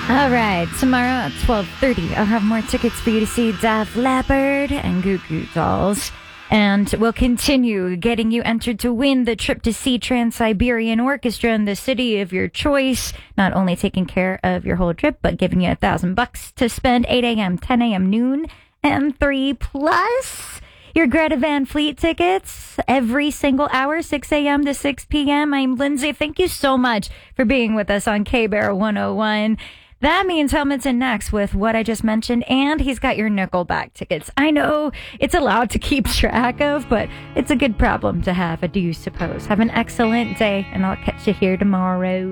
All right, tomorrow at 12:30, I'll have more tickets for you to see Def Leppard and Goo Goo Dolls. And we'll continue getting you entered to win the trip to see Trans-Siberian Orchestra in the city of your choice. Not only taking care of your whole trip, but giving you $1,000 to spend 8 a.m., 10 a.m., noon, and 3 plus. Your Greta Van Fleet tickets every single hour, 6 a.m. to 6 p.m. I'm Lindsay. Thank you so much for being with us on K-Bear 101. That means Helmets in next with what I just mentioned, and he's got your Nickelback tickets. I know it's a lot to keep track of, but it's a good problem to have, I do suppose. Have an excellent day, and I'll catch you here tomorrow.